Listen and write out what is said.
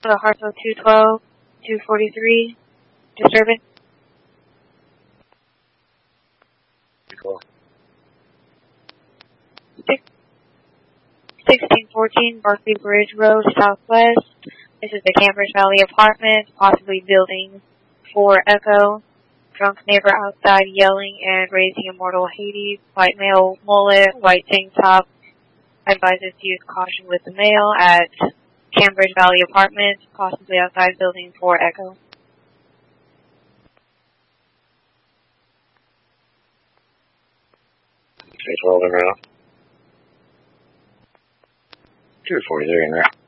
Hartsville 212, 243, disturbance. 1614 Barkley Bridge Road, Southwest. This is the Cambridge Valley Apartments, possibly building 4 Echo. Drunk neighbor outside yelling and raising Immortal Hades. White male mullet, white tank top. Advises to use caution with the male at Cambridge Valley Apartments, possibly outside building 4 Echo. It's rolling around. 243 in there.